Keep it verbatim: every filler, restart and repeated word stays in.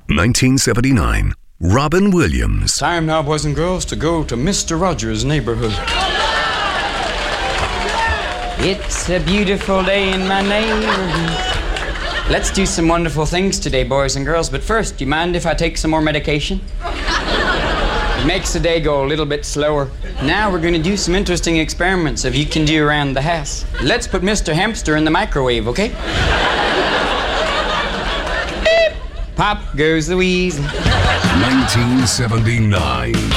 nineteen seventy-nine. Robin Williams. Time now, boys and girls, to go to Mister Rogers' neighborhood. It's a beautiful day in my neighborhood. Let's do some wonderful things today, boys and girls. But first, do you mind if I take some more medication? It makes the day go a little bit slower. Now we're going to do some interesting experiments if you can do around the house. Let's put Mister Hamster in the microwave, okay? Beep. Pop goes Louise. nineteen seventy-nine.